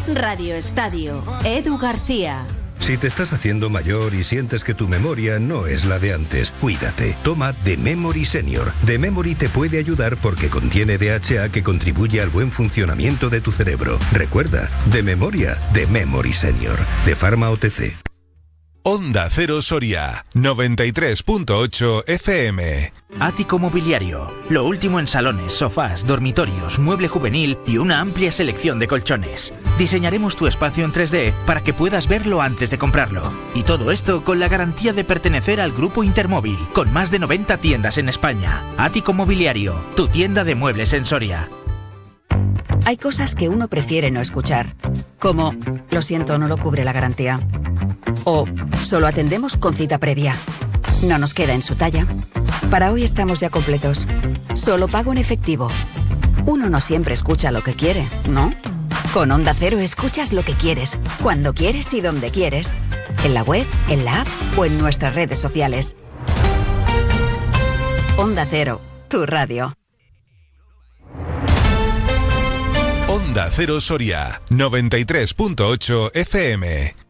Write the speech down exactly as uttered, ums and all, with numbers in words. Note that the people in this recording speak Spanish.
Radio Estadio. Edu García. Si te estás haciendo mayor y sientes que tu memoria no es la de antes, cuídate. Toma The Memory Senior. The Memory te puede ayudar porque contiene D H A que contribuye al buen funcionamiento de tu cerebro. Recuerda, de memoria, The Memory Senior. De Pharma O T C. Onda Cero Soria, noventa y tres punto ocho F M. Ático Mobiliario. Lo último en salones, sofás, dormitorios, mueble juvenil y una amplia selección de colchones. Diseñaremos tu espacio en tres D para que puedas verlo antes de comprarlo. Y todo esto con la garantía de pertenecer al Grupo Intermóvil, con más de noventa tiendas en España. Ático Mobiliario, tu tienda de muebles en Soria. Hay cosas que uno prefiere no escuchar, como lo siento, no lo cubre la garantía. O solo atendemos con cita previa. No nos queda en su talla. Para hoy estamos ya completos. Solo pago en efectivo. Uno no siempre escucha lo que quiere, ¿no? Con Onda Cero escuchas lo que quieres, cuando quieres y donde quieres. En la web, en la app o en nuestras redes sociales. Onda Cero, tu radio. Onda Cero Soria, noventa y tres punto ocho F M.